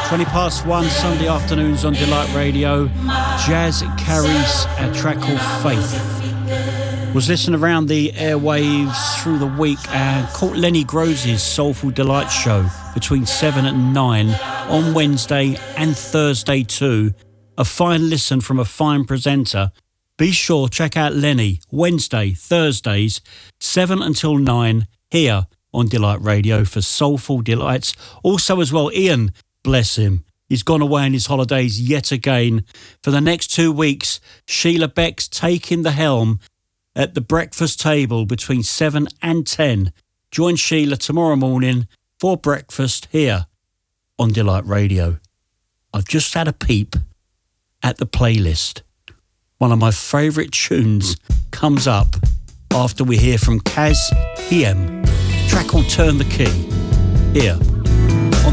20 past 1 Sunday afternoons on Delight Radio. Jazz carries a track called Faith. Was listening around the airwaves through the week and caught Lenny Groves' Soulful Delight show between 7 and 9 on Wednesday and Thursday too. A fine listen from a fine presenter. Be sure check out Lenny Wednesday, Thursdays, 7 until 9 here on Delight Radio for Soulful Delights. Also as well, Ian, bless him. He's gone away on his holidays yet again. For the next 2 weeks, Sheila Beck's taking the helm at the breakfast table between 7 and 10. Join Sheila tomorrow morning for breakfast here on Delight Radio. I've just had a peep at the playlist. One of my favourite tunes comes up after we hear from Kaz PM. Track called Turn the Key here